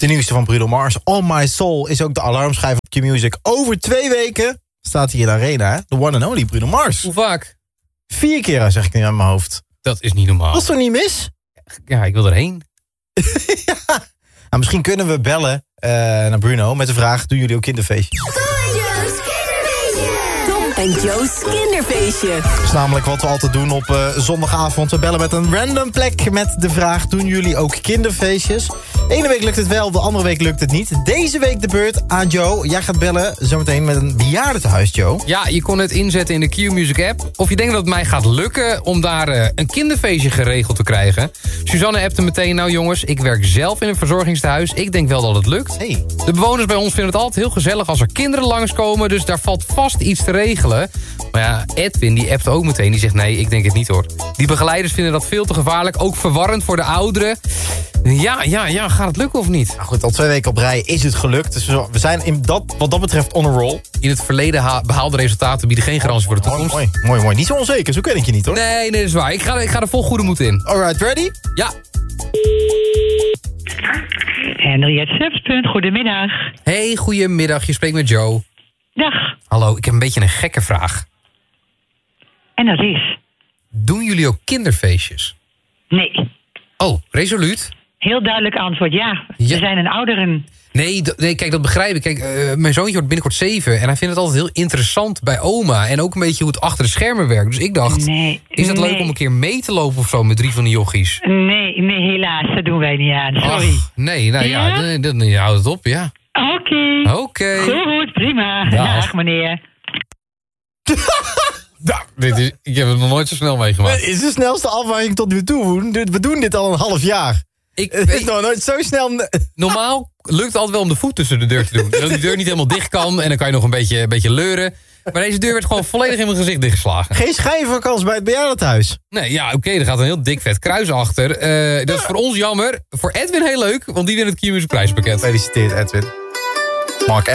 De nieuwste van Bruno Mars, On My Soul, is ook de alarmschijf op Q-Music. Over 2 weken staat hij in de arena, hè? De one and only Bruno Mars. Hoe vaak? 4 keer, zeg ik nu aan mijn hoofd. Dat is niet normaal. Was toch niet mis? Ja, ik wil erheen. Ja. Nou, misschien kunnen we bellen naar Bruno met de vraag, doen jullie ook kinderfeestje? En Joe's kinderfeestje. Dat is namelijk wat we altijd doen op zondagavond. We bellen met een random plek met de vraag, doen jullie ook kinderfeestjes? De ene week lukt het wel, de andere week lukt het niet. Deze week de beurt aan Joe. Jij gaat bellen zometeen met een bejaardentehuis, Joe. Ja, je kon het inzetten in de Q-Music app. Of je denkt dat het mij gaat lukken om daar een kinderfeestje geregeld te krijgen. Suzanne appte meteen, nou jongens, ik werk zelf in een verzorgingstehuis. Ik denk wel dat het lukt. Hey. De bewoners bij ons vinden het altijd heel gezellig als er kinderen langskomen. Dus daar valt vast iets te regelen. Maar ja, Edwin die appt ook meteen. Die zegt nee, ik denk het niet hoor. Die begeleiders vinden dat veel te gevaarlijk. Ook verwarrend voor de ouderen. Ja, gaat het lukken of niet? Nou goed, al 2 weken op rij is het gelukt. Dus we zijn wat dat betreft on a roll. In het verleden behaalde resultaten bieden geen garantie voor de toekomst. Mooi. Niet zo onzeker, zo ken ik je niet hoor. Nee, dat is waar. Ik ga er vol goede moed in. Alright, ready? Ja. Henriette Schepspunt, goedemiddag. Hey, goedemiddag. Je spreekt met Joe. Dag. Hallo, ik heb een beetje een gekke vraag. En dat is? Doen jullie ook kinderfeestjes? Nee. Oh, resoluut? Heel duidelijk antwoord, ja. We zijn een ouderen. Nee, kijk, dat begrijp ik. Kijk, mijn zoontje wordt binnenkort 7 en hij vindt het altijd heel interessant bij oma. En ook een beetje hoe het achter de schermen werkt. Dus ik dacht, is het leuk om een keer mee te lopen of zo met 3 van die jochies? Nee, helaas, dat doen wij niet aan. Sorry. Ach, nee, nou ja, dan houdt het op, ja. Oké. Goed, prima. Dag meneer. Ik heb het nog nooit zo snel meegemaakt. Het is de snelste afwijking tot nu toe. We doen dit al een half jaar. Het is nog nooit zo snel. Normaal lukt het altijd wel om de voet tussen de deur te doen. Dat die deur niet helemaal dicht kan en dan kan je nog een beetje leuren. Maar deze deur werd gewoon volledig in mijn gezicht dichtgeslagen. Geen schijn van kans bij het bejaardentehuis. Nee, ja, oké, er gaat een heel dik vet kruis achter. Dat is voor ons jammer. Voor Edwin heel leuk, want die wint het Q-Music prijspakket. Gefeliciteerd, Edwin. Mark